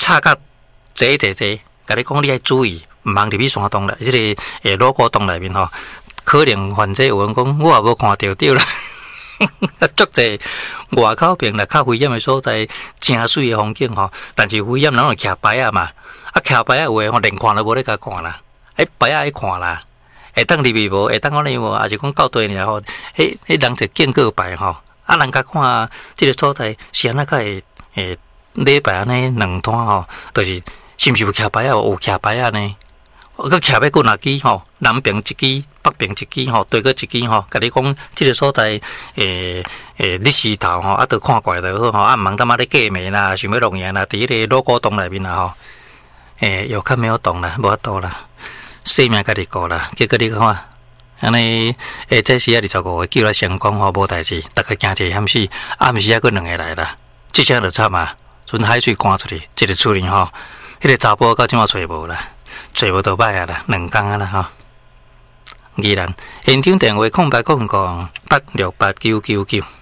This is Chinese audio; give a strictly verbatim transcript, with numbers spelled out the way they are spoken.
插甲坐坐坐，甲你讲你要注意，毋通入去山洞内，即、這个诶裸沟洞内面吼，可能患者有人讲我也无看到着啦。啊，足济外口边啦，较危险的所在，真水的风景吼，但是危险人就徛牌啊嘛，啊徛牌啊有诶吼，连看都无咧甲看啦，迄牌啊爱看啦，会当入去无，会当安尼无，还是讲到对尔吼，迄迄人就见过牌吼，啊人甲看即个所在是安那较会诶礼拜安尼两摊吼，就是是毋是有徛牌啊？有徛牌啊呢？佮徛要几若支吼，南边一支，北边一支吼，对个一支吼，甲你讲，即个所在诶诶，日时头吼，啊，都看过就好吼，啊，毋茫当啊咧过暝啦，想要弄嘢啦，伫迄个裸沟洞内面啦吼，诶，有较没有洞啦，无法度啦，性命家己顾啦，结果你看，安尼诶，这时啊二十五个叫来成功吼，无代志，逐个惊一险死，暗时啊，佫两个来啦，即下就惨啊，从海水赶出去，一个厝里吼，迄个查甫到即马找无啦。找无倒摆啊啦，两工啊啦吼。依然现场电话空白空空八六八九九九。